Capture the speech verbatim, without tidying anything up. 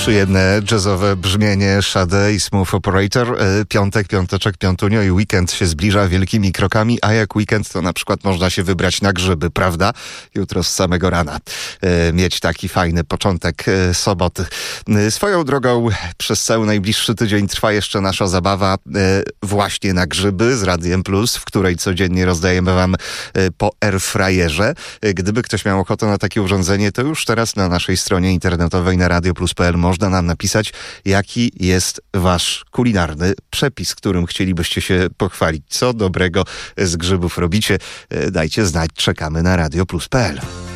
Przyjemne jazzowe brzmienie Sade i Smooth Operator. Piątek, piąteczek, piątunio i weekend się zbliża wielkimi krokami, a jak weekend to na przykład można się wybrać na grzyby, prawda? Jutro z samego rana mieć taki fajny początek soboty. Swoją drogą przez cały najbliższy tydzień trwa jeszcze nasza zabawa właśnie na grzyby z Radiem Plus, w której codziennie rozdajemy wam po airfryerze. Gdyby ktoś miał ochotę na takie urządzenie, to już teraz na naszej stronie internetowej na radio plus kropka p l można nam napisać, jaki jest wasz kulinarny przepis, którym chcielibyście się pochwalić. Co dobrego z grzybów robicie? Dajcie znać, czekamy na radio plus kropka p l.